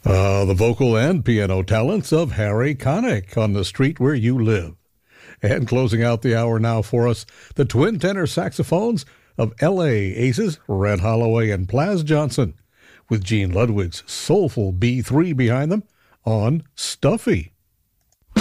The vocal and piano talents of Harry Connick on The Street Where You Live. And closing out the hour now for us, the twin tenor saxophones of L.A. Aces, Red Holloway and Plas Johnson, with Gene Ludwig's soulful B3 behind them on Stuffy.